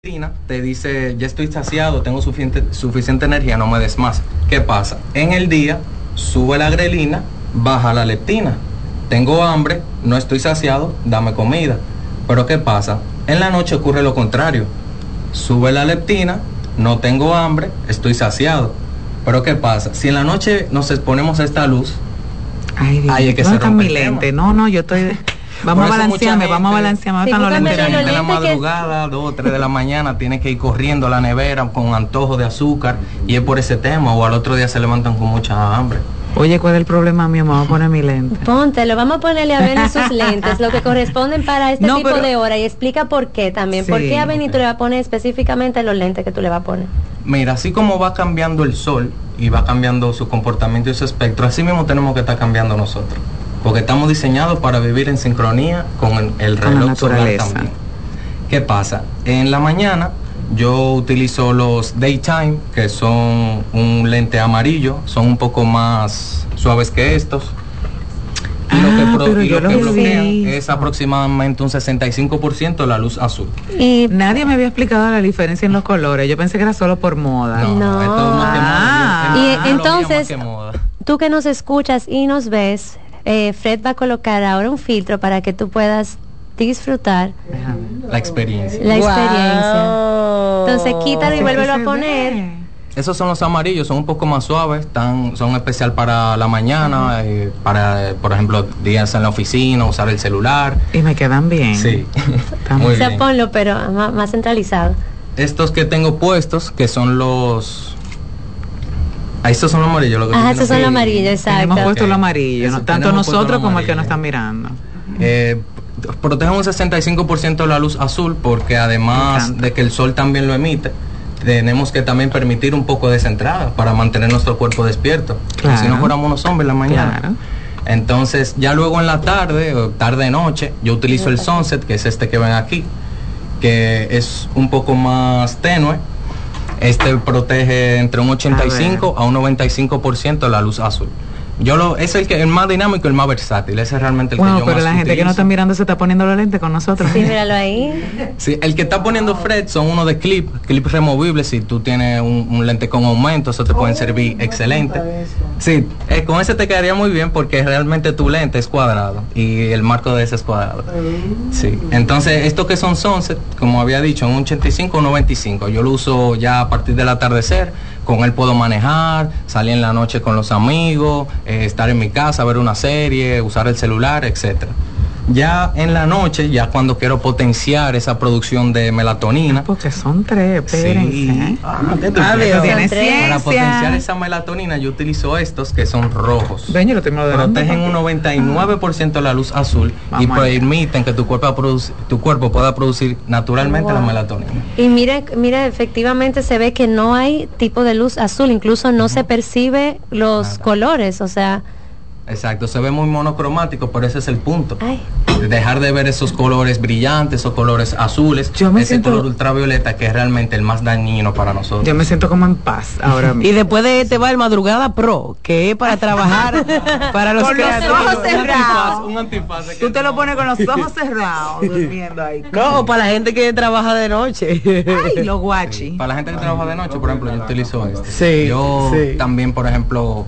te dice, ya estoy saciado, tengo suficiente energía, no me des más. ¿Qué pasa? En el día sube la grelina, baja la leptina. Tengo hambre, no estoy saciado, dame comida. Pero ¿qué pasa? En la noche ocurre lo contrario. Sube la leptina, no tengo hambre, estoy saciado. Pero ¿qué pasa? Si en la noche nos exponemos a esta luz, ahí es que se rompe el lente. No, yo estoy... Vamos a balancearme. En la madrugada, 2 o 3 de la mañana, tiene que ir corriendo a la nevera con antojo de azúcar, y es por ese tema, o al otro día se levantan con mucha hambre. Oye, ¿cuál es el problema mío? Me voy a poner mi lente. Póntelo, vamos a ponerle a Benny sus lentes, lo que corresponden para este tipo de hora, y explica por qué también. Sí, ¿por qué a Benny tú le vas a poner específicamente los lentes que tú le vas a poner? Mira, así como va cambiando el sol y va cambiando su comportamiento y su espectro, así mismo tenemos que estar cambiando nosotros, porque estamos diseñados para vivir en sincronía con el reloj solar también. ¿Qué pasa? En la mañana yo utilizo los Daytime, que son un lente amarillo, son un poco más suaves que estos. Y lo que bloquean es aproximadamente un 65% la luz azul. Y nadie me había explicado la diferencia en los colores. Yo pensé que era solo por moda. No. Esto es más que moda. Y entonces, tú que nos escuchas y nos ves, Fred va a colocar ahora un filtro para que tú puedas disfrutar la experiencia. Entonces quítalo y vuélvelo a poner. Esos son los amarillos, son un poco más suaves, son especial para la mañana, para, por ejemplo, días en la oficina, usar el celular. Y me quedan bien. Sí. Muy bien. Ponlo, pero más centralizado. Estos que tengo puestos, que son los... estos son los amarillos. Estos son los amarillos, exacto. Hemos puesto lo amarillo, tanto nosotros como el que nos están mirando. Protegen un 65% de la luz azul, porque además de que el sol también lo emite, tenemos que también permitir un poco de esa entrada para mantener nuestro cuerpo despierto, como si no fuéramos unos hombres en la mañana. Claro. Entonces ya luego en la tarde o tarde-noche yo utilizo el sunset, que es este que ven aquí, que es un poco más tenue. Este protege entre un 85 a un 95% la luz azul. Es el más dinámico y el más versátil. Ese es realmente el que yo más pero la gente que no está mirando se está poniendo los lentes con nosotros. Sí, míralo ahí. Sí, el que está poniendo Fred son uno de clip removibles. Si tú tienes un lente con aumento, eso te pueden servir excelente. Sí, con ese te quedaría muy bien, porque realmente tu lente es cuadrado y el marco de ese es cuadrado. Sí, entonces estos que son sunset, como había dicho, un 85 o 95. Yo lo uso ya a partir del atardecer. Con él puedo manejar, salir en la noche con los amigos, estar en mi casa, ver una serie, usar el celular, etcétera. Ya en la noche, ya cuando quiero potenciar esa producción de melatonina. Porque son 3, espérense. Para potenciar esa melatonina yo utilizo estos que son rojos. Protegen un 99% de la luz azul y permiten que tu cuerpo pueda producir naturalmente la melatonina. Y mira, efectivamente se ve que no hay tipo de luz azul, incluso no se percibe los colores, o sea... Exacto, se ve muy monocromático, pero ese es el punto. Dejar de ver esos colores brillantes o colores azules, color ultravioleta, que es realmente el más dañino para nosotros. Yo me siento como en paz ahora mismo. Y después de este va el Madrugada Pro, que es para trabajar para los con los ojos cerrados. Un antifaz. Tú te lo pones con los ojos cerrados, durmiendo ahí. No, para la gente que trabaja de noche. Ay, los guachi. Sí, para la gente que trabaja de noche, por ejemplo, yo utilizo este. Yo también, por ejemplo...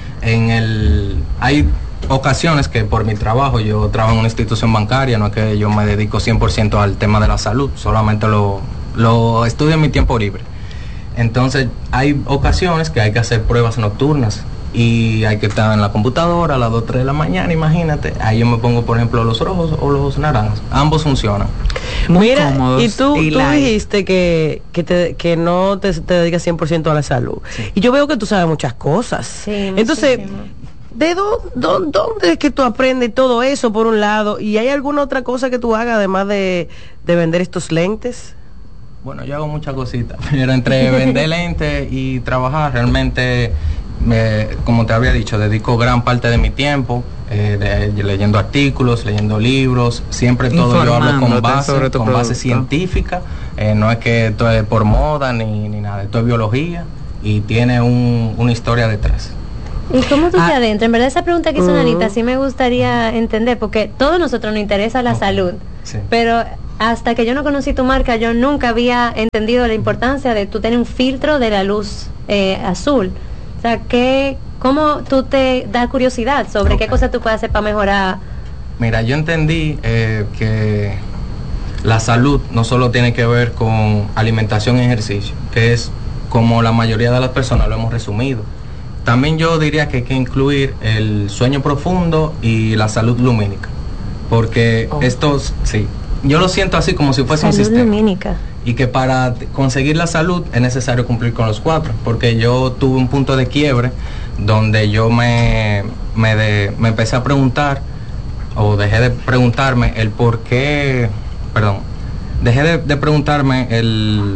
hay ocasiones que por mi trabajo, yo trabajo en una institución bancaria, no es que yo me dedico 100% al tema de la salud, solamente lo estudio en mi tiempo libre. Entonces hay ocasiones que hay que hacer pruebas nocturnas y hay que estar en la computadora a las 2 o 3 de la mañana, imagínate. Ahí yo me pongo, por ejemplo, los rojos o los naranjas, ambos funcionan. Mira, cómodos, y tú dijiste que no te dedicas 100% a la salud. Sí. Y yo veo que tú sabes muchas cosas. Sí, entonces, ¿de dónde es que tú aprendes todo eso, por un lado? ¿Y hay alguna otra cosa que tú hagas, además de vender estos lentes? Bueno, yo hago muchas cositas, pero entre vender lentes y trabajar, realmente, como te había dicho, dedico gran parte de mi tiempo leyendo artículos, leyendo libros, siempre todo yo hablo con base científica, no es que esto es por moda ni nada, esto es biología y tiene una historia detrás. ¿Y cómo tú te adentras? En verdad esa pregunta que hizo Anita sí me gustaría entender, porque todos nosotros nos interesa la salud, pero hasta que yo no conocí tu marca, yo nunca había entendido la importancia de tú tener un filtro de la luz azul. O sea, ¿cómo tú te da curiosidad sobre qué cosas tú puedes hacer para mejorar? Mira, yo entendí que la salud no solo tiene que ver con alimentación y ejercicio, que es como la mayoría de las personas lo hemos resumido. También yo diría que hay que incluir el sueño profundo y la salud lumínica, porque estos, sí, yo lo siento así como si fuese un sistema. Salud lumínica. Y que para conseguir la salud es necesario cumplir con los 4, porque yo tuve un punto de quiebre donde yo me empecé a preguntar, o dejé de preguntarme el por qué, dejé de preguntarme el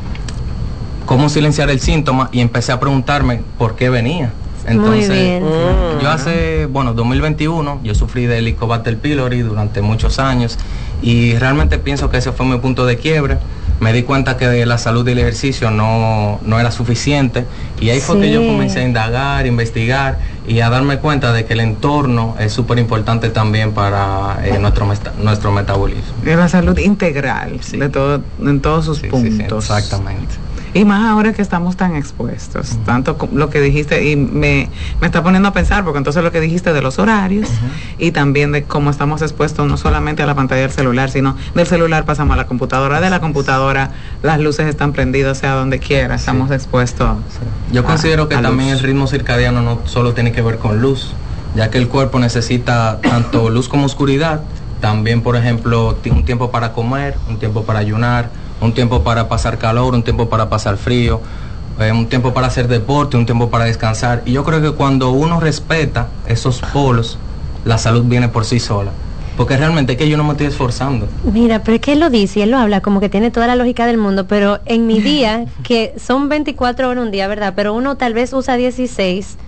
cómo silenciar el síntoma y empecé a preguntarme por qué venía. Entonces, muy bien. Yo hace, 2021, yo sufrí de Helicobacter pylori durante muchos años y realmente pienso que ese fue mi punto de quiebre. Me di cuenta que la salud y el ejercicio no era suficiente y ahí fue que yo comencé a indagar, investigar y a darme cuenta de que el entorno es súper importante también para nuestro metabolismo. De la salud integral, de todo, en todos sus puntos. Sí, exactamente. Y más ahora que estamos tan expuestos, tanto lo que dijiste, y me está poniendo a pensar, porque entonces lo que dijiste de los horarios, y también de cómo estamos expuestos no solamente a la pantalla del celular, sino del celular pasamos a la computadora, de la computadora las luces están prendidas, sea donde quiera, estamos expuestos. Yo considero que también el ritmo circadiano no solo tiene que ver con luz, ya que el cuerpo necesita tanto luz como oscuridad, también por ejemplo un tiempo para comer, un tiempo para ayunar, un tiempo para pasar calor, un tiempo para pasar frío, un tiempo para hacer deporte, un tiempo para descansar. Y yo creo que cuando uno respeta esos polos, la salud viene por sí sola. Porque realmente es que yo no me estoy esforzando. Mira, pero es que él lo dice y él lo habla como que tiene toda la lógica del mundo, pero en mi día, que son 24 horas un día, ¿verdad? Pero uno tal vez usa 16,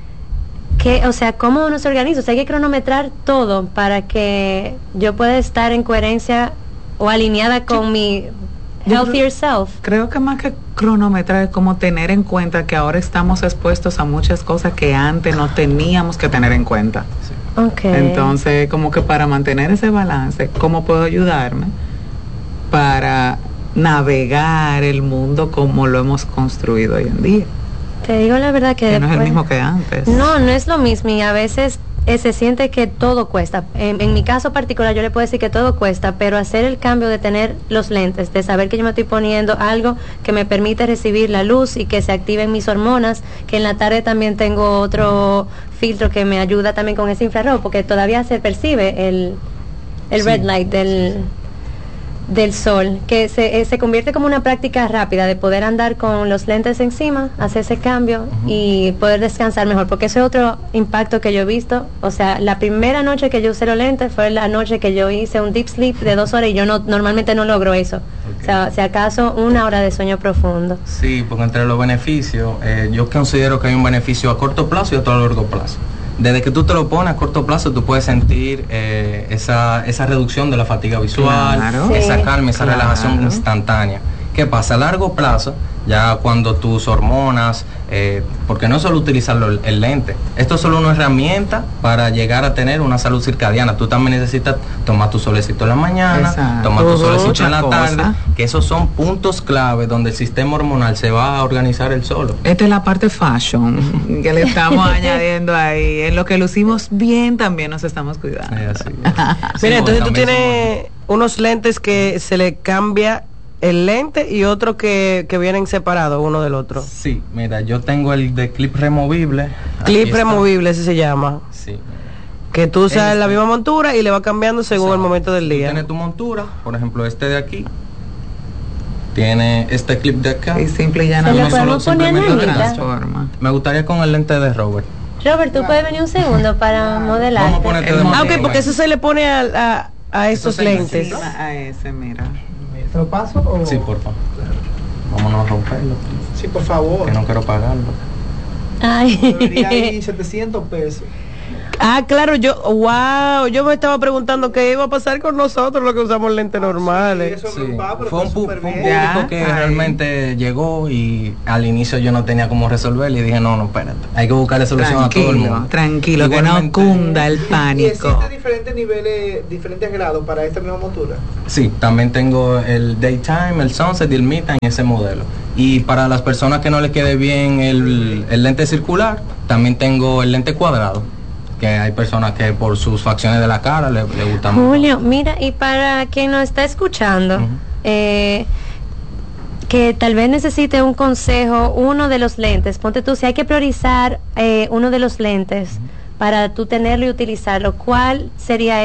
o sea, ¿cómo uno se organiza? O sea, hay que cronometrar todo para que yo pueda estar en coherencia o alineada con mi healthier self. Creo que más que cronometrar es como tener en cuenta que ahora estamos expuestos a muchas cosas que antes no teníamos que tener en cuenta. Okay. Entonces, como que para mantener ese balance, ¿cómo puedo ayudarme para navegar el mundo como lo hemos construido hoy en día? Te digo la verdad que no es el mismo que antes. No es lo mismo y a veces se siente que todo cuesta. En mi caso particular yo le puedo decir que todo cuesta, pero hacer el cambio de tener los lentes, de saber que yo me estoy poniendo algo que me permite recibir la luz y que se activen mis hormonas, que en la tarde también tengo otro filtro que me ayuda también con ese infrarrojo, porque todavía se percibe el red light del sol, que se convierte como una práctica rápida de poder andar con los lentes encima, hacer ese cambio y poder descansar mejor, porque ese es otro impacto que yo he visto. O sea, la primera noche que yo usé los lentes fue la noche que yo hice un deep sleep de 2 horas y yo normalmente no logro eso. O sea, si acaso 1 hora de sueño profundo. Sí, porque entre los beneficios, yo considero que hay un beneficio a corto plazo y otro a largo plazo. Desde que tú te lo pones a corto plazo, tú puedes sentir esa reducción de la fatiga visual, esa calma, esa relajación instantánea. ¿Qué pasa? A largo plazo, ya cuando tus hormonas, porque no es solo utilizar el lente, esto es solo una herramienta para llegar a tener una salud circadiana. Tú también necesitas tomar tu solecito en la mañana, tomar tu solecito en la tarde, que esos son puntos clave donde el sistema hormonal se va a organizar el solo. Esta es la parte fashion que le estamos añadiendo ahí. En lo que lucimos bien también nos estamos cuidando. Mira, entonces tú tienes unos lentes que se le cambia el lente y otro que vienen separados uno del otro. Sí, mira, yo tengo el de clip removible. Clip removible, ese se llama. Sí. Que tú usas la misma montura y le va cambiando según el momento del día. Tienes tu montura, por ejemplo, este de aquí. Tiene este clip de acá. Y simple y llanamente transforma. Me gustaría con el lente de Robert. Robert, tú puedes venir un segundo para modelar. Vamos a ponerte de ok, porque eso se le pone a estos lentes. A ese, mira. ¿Te lo paso? O? Sí, por favor. Vámonos a romperlo. Sí, por favor. Que no quiero pagarlo. Ay. Debería ir 700 pesos. Claro, yo me estaba preguntando qué iba a pasar con nosotros los que usamos lentes normales. Sí, fue un público que realmente llegó y al inicio yo no tenía cómo resolverlo y dije, no, espérate, hay que buscarle solución a todo el mundo. Tranquilo, igualmente, que no cunda el pánico. ¿Y existen diferentes niveles, diferentes grados para esta misma montura? Sí, también tengo el Daytime, el Sunset y el Midtime, ese modelo. Y para las personas que no les quede bien el lente circular, también tengo el lente cuadrado, que hay personas que por sus facciones de la cara le gustan. Julio, mira, y para quien nos está escuchando, que tal vez necesite un consejo, uno de los lentes, ponte tú, si hay que priorizar uno de los lentes para tú tenerlo y utilizarlo, ¿cuál sería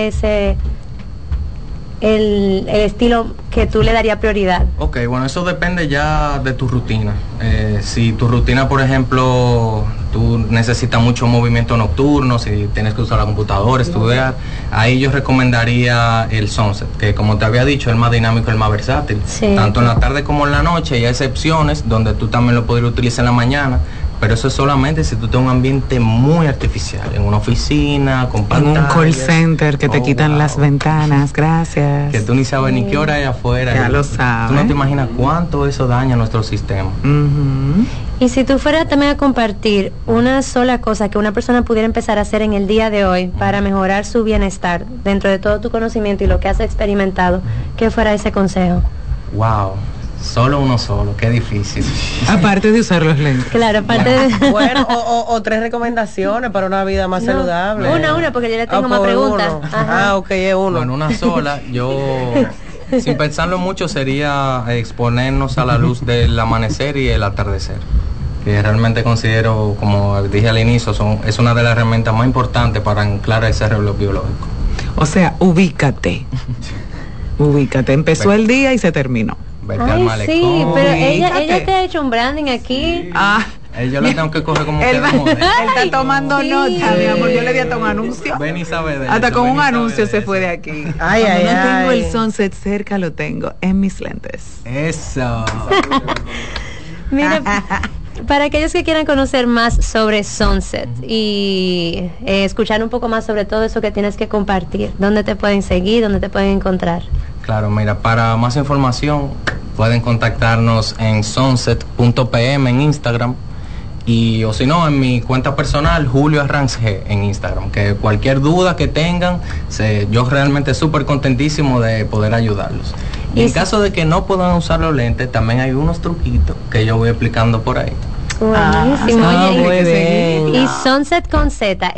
el estilo que tú le darías prioridad? Ok, bueno, eso depende ya de tu rutina. Si tu rutina, por ejemplo, tú necesitas mucho movimiento nocturno, si tienes que usar la computadora, estudiar, ahí yo recomendaría el Sunset, que como te había dicho, es el más dinámico, el más versátil. Sí. Tanto en la tarde como en la noche, hay excepciones donde tú también lo podrías utilizar en la mañana. Pero eso es solamente si tú tienes un ambiente muy artificial, en una oficina, con pantallas. En un call center que te quitan las ventanas, gracias. Que tú ni sabes ni qué hora hay afuera. Ya lo sabes. Tú no te imaginas cuánto eso daña nuestro sistema. Y si tú fueras también a compartir una sola cosa que una persona pudiera empezar a hacer en el día de hoy para mejorar su bienestar, dentro de todo tu conocimiento y lo que has experimentado, ¿qué fuera ese consejo? Wow. Solo uno solo, qué difícil. Aparte de usar los lentes. Claro, aparte de... Bueno, o 3 recomendaciones para una vida más saludable. Una, porque yo le tengo más preguntas. Ok, es uno. Bueno, una sola, yo... sin pensarlo mucho sería exponernos a la luz del amanecer y el atardecer, que realmente considero, como dije al inicio, es una de las herramientas más importantes para anclar ese reloj biológico. O sea, ubícate. Empezó el día y se terminó. Ay, sí, pero ella te ha hecho un branding aquí. Yo la tengo que coger como él que él está tomando nota, mi amor. Yo le di hasta un anuncio. Ven y sabe de hasta eso, con un anuncio se fue de aquí. No tengo el Sunset cerca, lo tengo en mis lentes. Eso. Mira, para aquellos que quieran conocer más sobre Sunset y escuchar un poco más sobre todo eso que tienes que compartir, ¿dónde te pueden seguir? ¿Dónde te pueden encontrar? Claro, mira, para más información pueden contactarnos en sunset.pm en Instagram o si no, en mi cuenta personal, Julio Arranz G en Instagram, que cualquier duda que tengan, yo realmente súper contentísimo de poder ayudarlos. Y en caso de que no puedan usar los lentes, también hay unos truquitos que yo voy explicando por ahí. Buenísimo. Muy bien. Y Sunset con Z,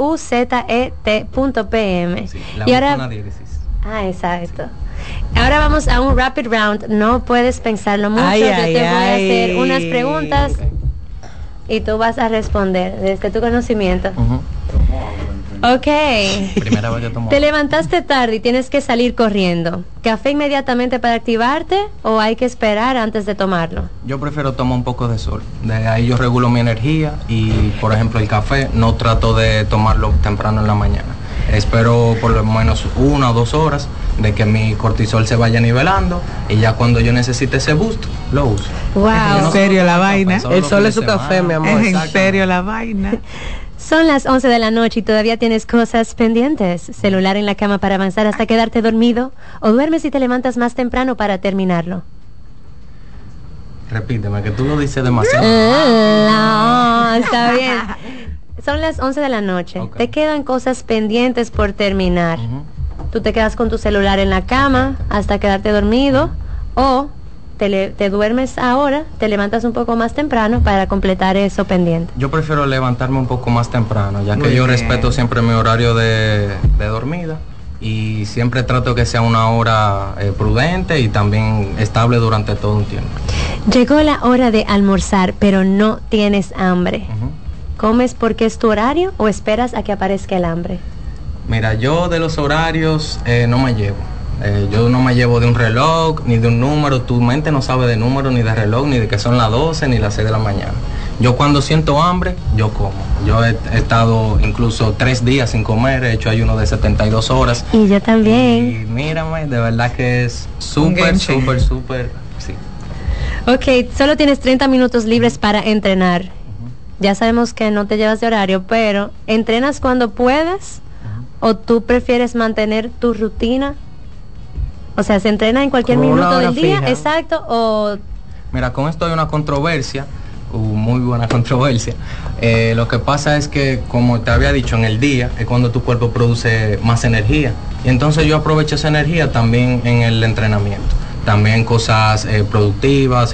SUZET.pm. Sí, y ahora una diéresis. Exacto. Ahora vamos a un rapid round. No puedes pensarlo mucho. Yo te voy a hacer unas preguntas y tú vas a responder desde tu conocimiento. Ok. Primera vez que tomo. Te levantaste tarde y tienes que salir corriendo. ¿Café inmediatamente para activarte o hay que esperar antes de tomarlo? Yo prefiero tomar un poco de sol. De ahí yo regulo mi energía y, por ejemplo, el café no trato de tomarlo temprano en la mañana. Espero por lo menos 1 o 2 horas de que mi cortisol se vaya nivelando y ya cuando yo necesite ese boost, lo uso. Wow. ¿En serio la vaina? El sol es su café, mi amor. ¿En serio la vaina? Son las 11 de la noche y todavía tienes cosas pendientes. Celular en la cama para avanzar hasta quedarte dormido o duermes y te levantas más temprano para terminarlo. Repíteme, que tú lo dices demasiado. No, está bien. Son las 11 de la noche. Okay. Te quedan cosas pendientes por terminar. Tú te quedas con tu celular en la cama hasta quedarte dormido o te duermes ahora, te levantas un poco más temprano para completar eso pendiente. Yo prefiero levantarme un poco más temprano, ya que Muy yo bien. respeto siempre mi horario de dormida y siempre trato que sea una hora prudente y también estable durante todo un tiempo. Llegó la hora de almorzar, pero no tienes hambre. ¿Comes porque es tu horario o esperas a que aparezca el hambre? Mira, yo de los horarios no me llevo. Yo no me llevo de un reloj ni de un número. Tu mente no sabe de número ni de reloj, ni de que son las 12 ni las 6 de la mañana. Yo cuando siento hambre, yo como. Yo he estado incluso 3 días sin comer, he hecho ayuno de 72 horas. Y yo también. Y mírame, de verdad que es súper, sí. Ok, solo tienes 30 minutos libres para entrenar. ya sabemos que no te llevas de horario, pero ¿entrenas cuando puedes o tú prefieres mantener tu rutina? O sea, ¿se entrena en cualquier Como una minuto hora del día? fija. Exacto, o... Mira, con esto hay una controversia, muy buena controversia. Lo que pasa es que, como te había dicho, en el día es cuando tu cuerpo produce más energía. Y entonces yo aprovecho esa energía también en el entrenamiento. También cosas productivas,